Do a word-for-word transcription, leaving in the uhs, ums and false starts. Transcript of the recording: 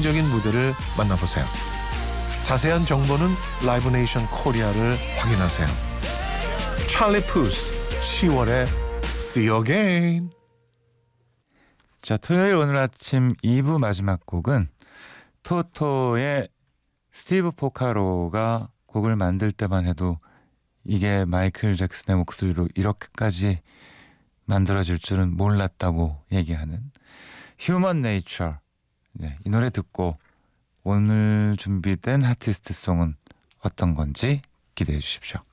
환상적인 무대를 만나보세요. 자세한 정보는 라이브 네이션 코리아를 확인하세요. 찰리 푸스 시월에 See You Again. 자, 토요일 오늘 아침 이 부 마지막 곡은 토토의 스티브 포카로가 곡을 만들 때만 해도 이게 마이클 잭슨의 목소리로 이렇게까지 만들어질 줄은 몰랐다고 얘기하는 휴먼 네이처. 네, 이 노래 듣고 오늘 준비된 아티스트 송은 어떤 건지 기대해 주십시오.